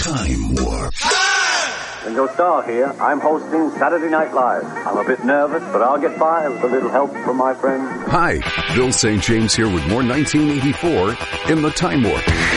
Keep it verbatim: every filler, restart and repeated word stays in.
Time Warp. Ringo Starr here. I'm hosting Saturday Night Live. I'm a bit nervous, but I'll get by with a little help from my friends. Hi, Bill Saint James here with more nineteen eighty-four in the Time Warp.